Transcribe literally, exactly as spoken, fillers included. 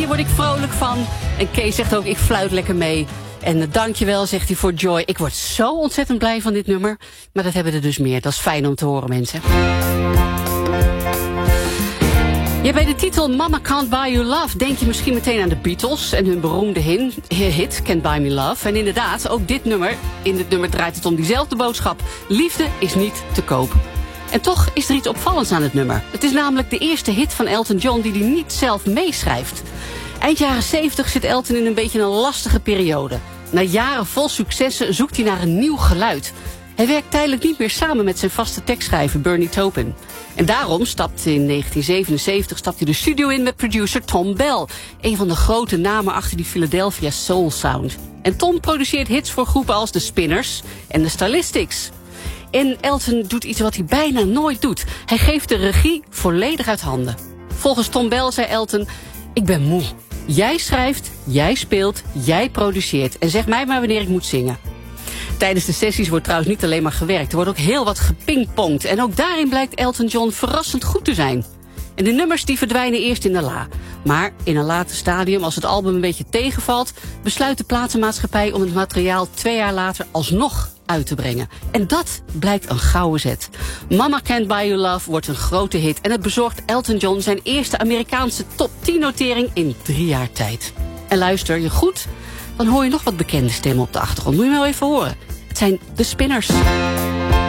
word ik vrolijk van. En Kees zegt ook, ik fluit lekker mee. En uh, dankjewel, zegt hij, voor Joy. Ik word zo ontzettend blij van dit nummer. Maar dat hebben er dus meer. Dat is fijn om te horen, mensen. Ja, bij de titel Mama Can't Buy You Love denk je misschien meteen aan de Beatles en hun beroemde hin, hit Can't Buy Me Love. En inderdaad, ook dit nummer, in dit nummer draait het om diezelfde boodschap. Liefde is niet te koop. En toch is er iets opvallends aan het nummer. Het is namelijk de eerste hit van Elton John die hij niet zelf meeschrijft. Eind jaren zeventig zit Elton in een beetje een lastige periode. Na jaren vol successen zoekt hij naar een nieuw geluid. Hij werkt tijdelijk niet meer samen met zijn vaste tekstschrijver Bernie Taupin. En daarom stapt in negentien zevenenzeventig stapt hij de studio in met producer Tom Bell. Een van de grote namen achter die Philadelphia Soul Sound. En Tom produceert hits voor groepen als de Spinners en de Stylistics. En Elton doet iets wat hij bijna nooit doet. Hij geeft de regie volledig uit handen. Volgens Tom Bell zei Elton, ik ben moe. Jij schrijft, jij speelt, jij produceert. En zeg mij maar wanneer ik moet zingen. Tijdens de sessies wordt trouwens niet alleen maar gewerkt. Er wordt ook heel wat gepingpongd. En ook daarin blijkt Elton John verrassend goed te zijn. En de nummers die verdwijnen eerst in de la. Maar in een later stadium, als het album een beetje tegenvalt, besluit de platenmaatschappij om het materiaal twee jaar later alsnog uit te brengen. En dat blijkt een gouden zet. Mama Can't Buy You Love wordt een grote hit. En het bezorgt Elton John zijn eerste Amerikaanse top tien notering in drie jaar tijd. En luister je goed, dan hoor je nog wat bekende stemmen op de achtergrond. Moet je maar even horen. Het zijn de Spinners.